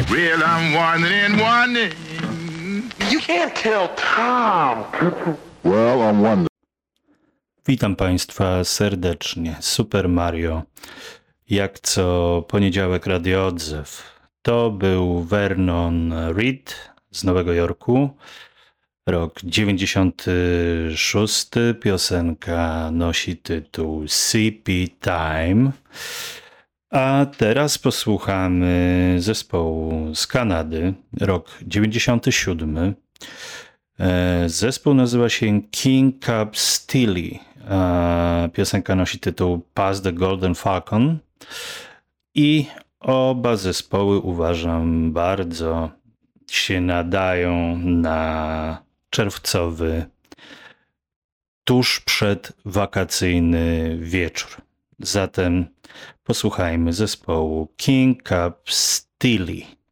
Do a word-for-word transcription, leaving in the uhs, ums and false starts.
Well, I'm wondering and wondering. You can't tell Tom. Well, I'm wondering. Witam Państwa serdecznie. Super Mario. Jak co poniedziałek Radio Odzew. To był Vernon Reid z Nowego Jorku. Rok dziewięćdziesiąty szósty. Piosenka nosi tytuł C P Time. A teraz posłuchamy zespołu z Kanady. Rok dziewięćdziesiąty siódmy. Zespół nazywa się King Cub Steely. Piosenka nosi tytuł Past the Golden Falcon. I oba zespoły uważam bardzo się nadają na czerwcowy, tuż przed wakacyjny wieczór. Zatem posłuchajmy zespołu King Cub Steely.